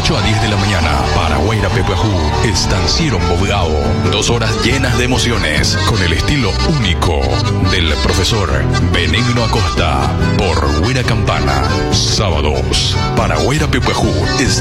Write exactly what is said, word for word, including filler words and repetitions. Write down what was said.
ocho a diez de la mañana. Para Guaira Pepuajú, Estanciero Bobgao. Dos horas llenas de emociones, con el estilo único del profesor Benigno Acosta. Por Guaira Campana. Sábados, para Guaira Pepuajú.